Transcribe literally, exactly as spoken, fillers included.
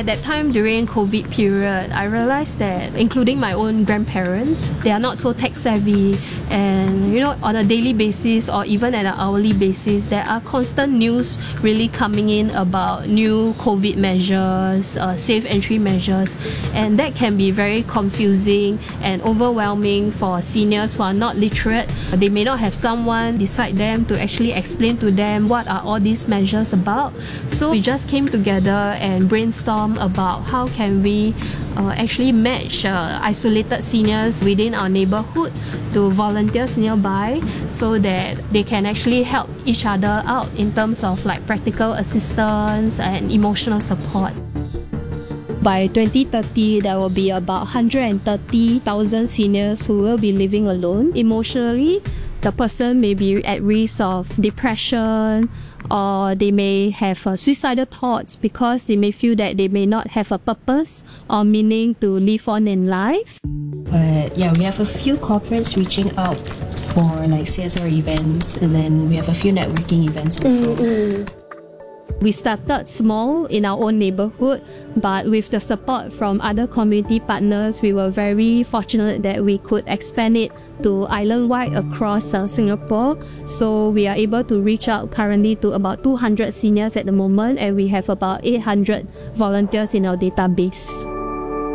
that time during COVID period, I realized that including my own grandparents, they are not so tech savvy, and you know, on a daily basis or even at an hourly basis, there are constant news really coming in about new COVID measures, uh, safe entry measures, and that can be very confusing and overwhelming for seniors who are not literate. They may not have someone beside them to actually explain to them what are all these measures about. So we just came together and brainstorm about how can we uh, actually match uh, isolated seniors within our neighborhood to volunteers nearby, so that they can actually help each other out in terms of like practical assistance and emotional support. By twenty thirty, there will be about one hundred thirty thousand seniors who will be living alone. Emotionally, the person may be at risk of depression, or they may have uh, suicidal thoughts because they may feel that they may not have a purpose or meaning to live on in life. But yeah, we have a few corporates reaching out for like C S R events, and then we have a few networking events also. Mm-hmm. We started small in our own neighborhood, but with the support from other community partners, we were very fortunate that we could expand it to island-wide across uh, Singapore. So we are able to reach out currently to about two hundred seniors at the moment, and we have about eight hundred volunteers in our database.